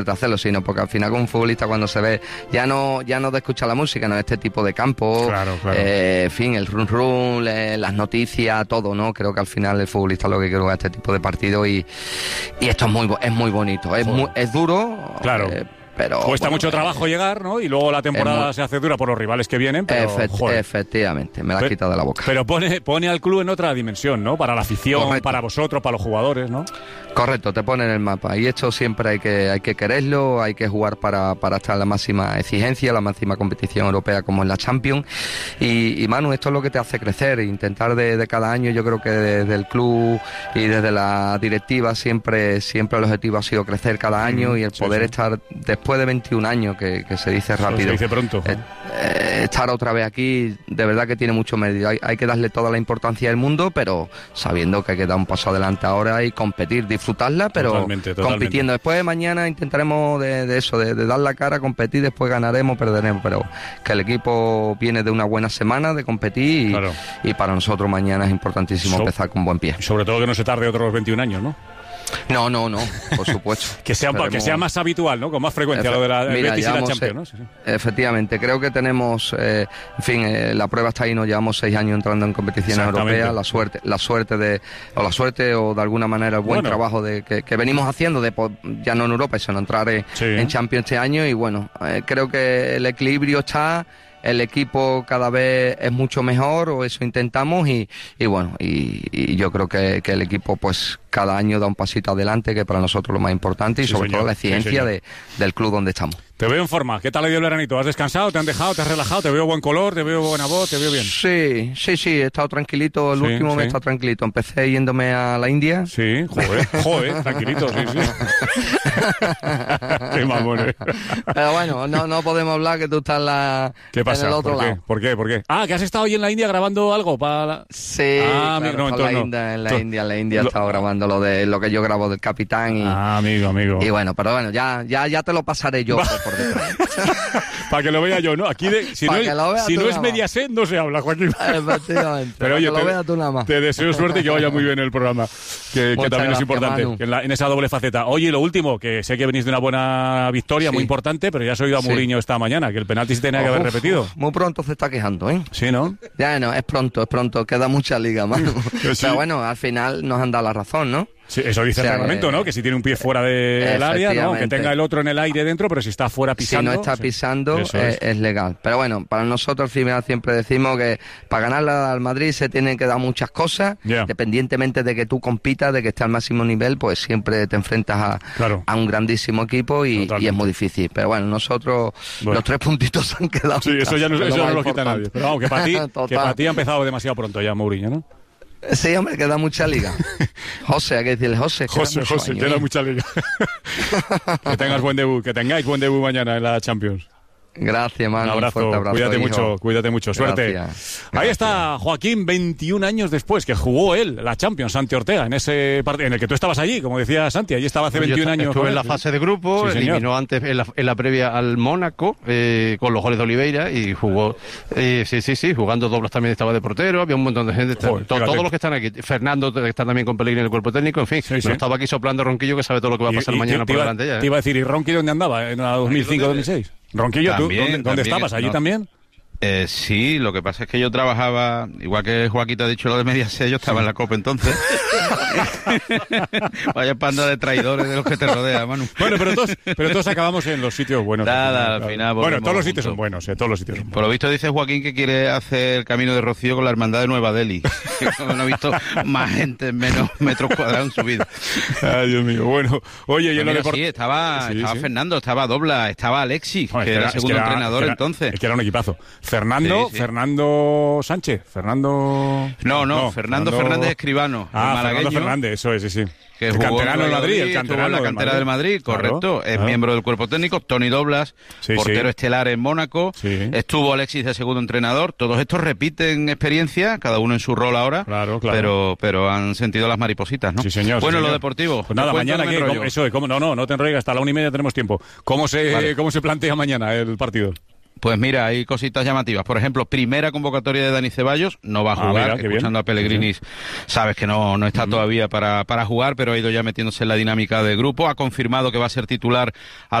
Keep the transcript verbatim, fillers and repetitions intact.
de hacerlo, sino porque al final con un futbolista cuando se ve, ya no ya no de escuchar la música, no este tipo de campo, claro, claro. Eh, en fin, el run run, le, las noticias, todo, ¿no? Creo que al final el futbolista lo que quiere es este tipo de partido y, y esto es muy es muy bonito, es, muy, es duro, claro. Eh, pero cuesta bueno, mucho eh, trabajo llegar, ¿no? Y luego la temporada muy... se hace dura por los rivales que vienen, pero Efect- efectivamente, me la has quitado de la boca. Pero pone, pone al club en otra dimensión, ¿no? Para la afición, correcto, para vosotros, para los jugadores, ¿no? Correcto, te pone en el mapa. Y esto siempre hay que hay que quererlo, hay que jugar para, para estar en la máxima exigencia, la máxima competición europea como en la Champions. Y, y Manu, esto es lo que te hace crecer, intentar de, de cada año. Yo creo que desde el club y desde la directiva siempre siempre el objetivo ha sido crecer cada año, mm, y el sí, poder sí. estar después de veintiún años, que, que se dice rápido. Se dice pronto. Eh, eh, estar otra vez aquí, de verdad que tiene mucho mérito. Hay, hay que darle toda la importancia del mundo, pero sabiendo que hay que dar un paso adelante ahora y competir, disfrutarla, pero totalmente, totalmente. compitiendo. Después mañana intentaremos de, de eso, de, de dar la cara, competir, después ganaremos, perderemos, pero que el equipo viene de una buena semana de competir y, claro. y para nosotros mañana es importantísimo so, empezar con buen pie. Sobre todo que no se tarde otros veintiún años, ¿no? No, no, no, por supuesto. que, sea, Esperemos... que sea más habitual, ¿no? Con más frecuencia Efe... lo de la Mira, Betis y la Champions, eh, ¿no? Sí, sí. Efectivamente, creo que tenemos, eh, en fin, eh, la prueba está ahí, nos llevamos seis años entrando en competiciones europeas, la suerte, la suerte de, o la suerte o de alguna manera el buen bueno. trabajo de que, que venimos haciendo, de ya no en Europa, sino entrar en, sí. en Champions este año, y bueno, eh, creo que el equilibrio está. El equipo cada vez es mucho mejor, o eso intentamos, y, y bueno, y, y yo creo que, que el equipo pues cada año da un pasito adelante, que para nosotros es lo más importante, y sí, sobre señor. todo la exigencia sí, de, del club donde estamos. Te veo en forma. ¿Qué tal ha ido el veranito? ¿Has descansado? ¿Te han dejado? ¿Te has relajado? ¿Te veo buen color? ¿Te veo buena voz? ¿Te veo bien? Sí, sí, sí. He estado tranquilito. El sí, último sí. mes he estado tranquilito. Empecé yéndome a la India. Sí, joder, joder, tranquilito, sí, sí. Qué mamón, ¿eh? Pero bueno, no, no podemos hablar que tú estás en, la, ¿Qué pasa? en el otro ¿Por qué? lado. ¿Por qué? ¿Por qué? Ah, que has estado ahí en la India grabando algo para la... Sí, ah, claro, amigo, no, entonces la no. India, en la India, en la India he estado lo... grabando lo de lo que yo grabo del Capitán. Y, ah, amigo, amigo. Y bueno, pero bueno, ya, ya, ya te lo pasaré yo por, por detrás. Para que lo vea yo, ¿no? Aquí, de, si, no es, si no es Mediaset, no se habla, Joaquín. Efectivamente. Pero oye, que lo te, veas tú nada más. Te deseo suerte y que vaya muy bien el programa, que, que también gracias, es importante, que en, la, en esa doble faceta. Oye, lo último, que sé que venís de una buena victoria, sí. muy importante, pero ya has oído a Mourinho sí. esta mañana, que el penalti se tenía que haber uf, repetido. Uf, muy pronto se está quejando, ¿eh? Sí, ¿no? Ya no, es pronto, es pronto, queda mucha liga, mano. Sí. Pero bueno, al final nos han dado la razón, ¿no? Sí, eso dice o sea, el reglamento, ¿no? Que si tiene un pie fuera del área, ¿no? Que tenga el otro en el aire dentro, pero si está fuera pisando... Si no está pisando, sí. es. Es, es legal. Pero bueno, para nosotros al final siempre decimos que para ganarle al Madrid se tienen que dar muchas cosas, yeah. independientemente de que tú compitas, de que estés al máximo nivel, pues siempre te enfrentas a, claro. a un grandísimo equipo y, y es muy difícil. Pero bueno, nosotros bueno. los tres puntitos se han quedado... Sí, eso ya no, eso no lo quita nadie. Pero vamos, que para ti, que para ti ha empezado demasiado pronto ya Mourinho, ¿no? Sí, hombre, queda mucha liga. José, hay que decirle José. José, José, queda mucha liga. Que tengas buen debut, que tengáis buen debut mañana en la Champions. Gracias, mano. Un abrazo, un abrazo cuídate hijo. mucho, cuídate mucho, suerte. Gracias. Ahí está Joaquín, veintiún años después, que jugó él la Champions, Santi Ortega, en ese partido en el que tú estabas allí, como decía Santi, allí estaba hace pues veintiún yo años. Estuve en la fase de grupo, sí, eliminó antes en la, en la previa al Mónaco, eh, con los goles de Oliveira, y jugó, eh, sí, sí, sí, jugando dobles también estaba de portero, había un montón de gente, Joder, to, todos los que están aquí, Fernando, que está también con Pellegrini en el cuerpo técnico, en fin, sí, sí. Me estaba aquí soplando Ronquillo, que sabe todo lo que va a pasar y, mañana y por iba, delante ya. Te iba a decir, ¿y Ronqui dónde andaba? ¿En la dos mil cinco dos mil seis? Ronquillo, ¿tú también, dónde, dónde también, estabas? ¿Allí no. también? Eh, sí, lo que pasa es que yo trabajaba, igual que Joaquín te ha dicho lo de Mediaset, yo estaba sí. en la Copa entonces. Vaya panda de traidores de los que te rodean, Manu. Bueno, pero todos, pero todos acabamos en los sitios buenos. Nada, al final. Bueno, todos los sitios juntos. son buenos, eh, todos los sitios son buenos. Por lo visto dice Joaquín que quiere hacer el camino de Rocío con la hermandad de Nueva Delhi. No he visto más gente en menos metros cuadrados en su vida. Ay, Dios mío. Bueno, oye, yo no le Sí, estaba, sí, estaba sí. Fernando, estaba Dobla, estaba Alexis, no, que, que era el segundo es que era, entrenador es que era, entonces. Es que era un equipazo. Fernando, sí, sí. Fernando Sánchez, Fernando... No, no, no Fernando, Fernando Fernández Escribano, ah, Fernando Fernández, eso es, sí, sí. Que el canterano del Madrid, el canterano en la cantera del Madrid, del Madrid correcto. Claro, es claro. miembro del cuerpo técnico. Tony Doblas, sí, portero sí. estelar en Mónaco. Sí. Estuvo Alexis de segundo entrenador. Todos estos repiten experiencia, cada uno en su rol ahora. Claro, claro. Pero, pero han sentido las maripositas, ¿no? Sí, señor. Bueno, sí, lo señor. deportivo. Pues nada, mañana, ¿qué? ¿Cómo, eso es, ¿cómo? No, no, no te enrolles, hasta la una y media tenemos tiempo. ¿Cómo se, vale. ¿Cómo se plantea mañana el partido? Pues mira, hay cositas llamativas. Por ejemplo, primera convocatoria de Dani Ceballos, no va a jugar. Ah, mira, escuchando bien. A Pellegrini, sí. Sabes que no, no está uh-huh. todavía para, para jugar, pero ha ido ya metiéndose en la dinámica de grupo. Ha confirmado que va a ser titular